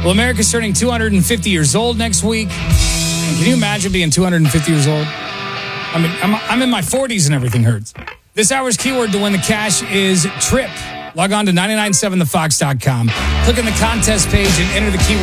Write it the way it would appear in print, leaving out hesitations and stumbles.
Well, America's turning 250 years old next week. And can you imagine being 250 years old? I mean, I'm in my 40s and everything hurts. This hour's keyword to win the cash is trip. Log on to 997thefox.com. Click on the contest page and enter the keyword